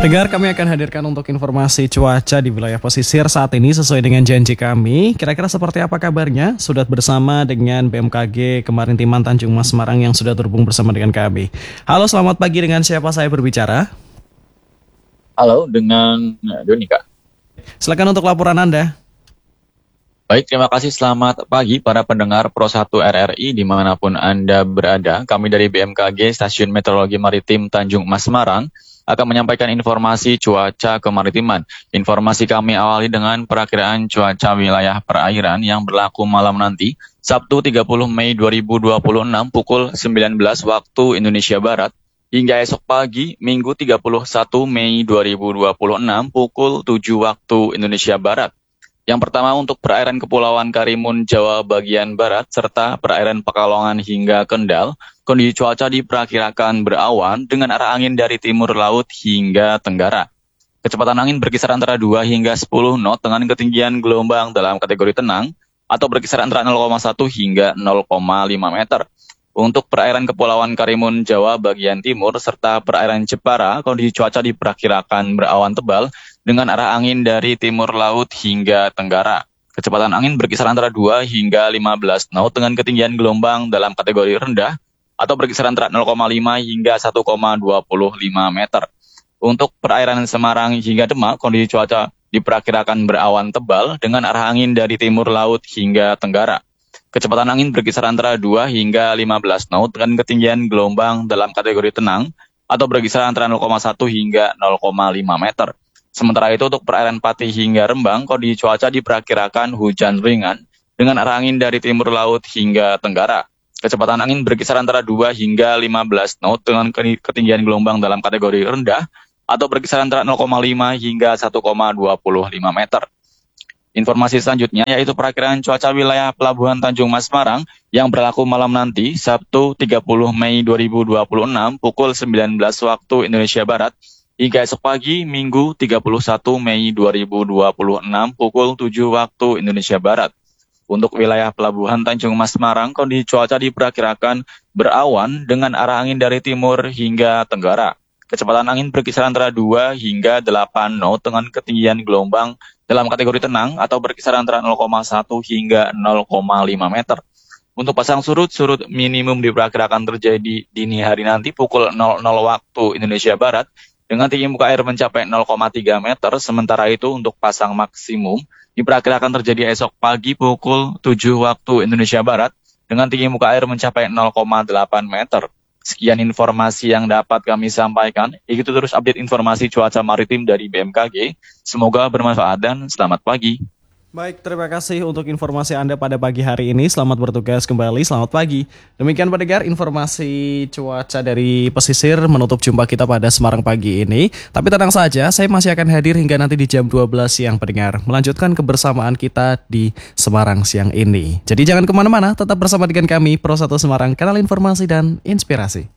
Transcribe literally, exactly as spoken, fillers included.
Pendengar, kami akan hadirkan untuk informasi cuaca di wilayah pesisir saat ini sesuai dengan janji kami. Kira-kira seperti apa kabarnya? Sudah bersama dengan B M K G Kemarintiman Tanjung Mas Semarang yang sudah terhubung bersama dengan kami. Halo, selamat pagi, dengan siapa saya berbicara? Halo, dengan Doni, Kak. Silakan untuk laporan Anda. Baik, terima kasih. Selamat pagi para pendengar Pro satu R R I dimanapun Anda berada. Kami dari B M K G Stasiun Meteorologi Maritim Tanjung Mas Semarang akan menyampaikan informasi cuaca kemaritiman. Informasi kami awali dengan perakiraan cuaca wilayah perairan yang berlaku malam nanti, Sabtu tiga puluh Mei dua ribu dua puluh enam pukul sembilan belas waktu Indonesia Barat, hingga esok pagi Minggu tiga puluh satu Mei dua ribu dua puluh enam pukul tujuh waktu Indonesia Barat. Yang pertama untuk perairan Kepulauan Karimun Jawa bagian barat serta perairan Pekalongan hingga Kendal, kondisi cuaca diperkirakan berawan dengan arah angin dari timur laut hingga tenggara. Kecepatan angin berkisar antara dua hingga sepuluh knot dengan ketinggian gelombang dalam kategori tenang atau berkisar antara nol koma satu hingga nol koma lima meter. Untuk perairan Kepulauan Karimun Jawa bagian timur serta perairan Jepara, kondisi cuaca diperkirakan berawan tebal dengan arah angin dari timur laut hingga tenggara. Kecepatan angin berkisar antara dua hingga lima belas knot dengan ketinggian gelombang dalam kategori rendah atau berkisar antara nol koma lima hingga satu koma dua lima meter. Untuk perairan Semarang hingga Demak, kondisi cuaca diperkirakan berawan tebal dengan arah angin dari timur laut hingga tenggara. Kecepatan angin berkisar antara dua hingga lima belas knot dengan ketinggian gelombang dalam kategori tenang atau berkisar antara nol koma satu hingga nol koma lima meter. Sementara itu untuk perairan Pati hingga Rembang, kondisi cuaca diperkirakan hujan ringan dengan arah angin dari timur laut hingga tenggara. Kecepatan angin berkisar antara dua hingga lima belas knot dengan ketinggian gelombang dalam kategori rendah atau berkisar antara nol koma lima hingga satu koma dua lima meter. Informasi selanjutnya yaitu perakiraan cuaca wilayah Pelabuhan Tanjung Mas Semarang yang berlaku malam nanti, Sabtu tiga puluh Mei dua ribu dua puluh enam pukul sembilan belas waktu Indonesia Barat, hingga esok pagi Minggu tiga puluh satu Mei dua ribu dua puluh enam pukul tujuh waktu Indonesia Barat. Untuk wilayah Pelabuhan Tanjung Mas Semarang, kondisi cuaca diperkirakan berawan dengan arah angin dari timur hingga tenggara. Kecepatan angin berkisar antara dua hingga delapan knot dengan ketinggian gelombang dalam kategori tenang atau berkisar antara nol koma satu hingga nol koma lima meter. Untuk pasang surut, surut minimum diperkirakan terjadi dini hari nanti pukul nol nol waktu Indonesia Barat dengan tinggi muka air mencapai nol koma tiga meter. Sementara itu untuk pasang maksimum diperkirakan terjadi esok pagi pukul tujuh waktu Indonesia Barat dengan tinggi muka air mencapai nol koma delapan meter. Sekian informasi yang dapat kami sampaikan. Ikuti terus update informasi cuaca maritim dari B M K G. Semoga bermanfaat dan selamat pagi. Baik, terima kasih untuk informasi Anda pada pagi hari ini. Selamat bertugas kembali, selamat pagi. Demikian pendengar informasi cuaca dari pesisir menutup jumpa kita pada Semarang pagi ini. Tapi tenang saja, saya masih akan hadir hingga nanti di jam dua belas siang pendengar, melanjutkan kebersamaan kita di Semarang siang ini. Jadi jangan kemana-mana, tetap bersama dengan kami Pro satu Semarang, kanal informasi dan inspirasi.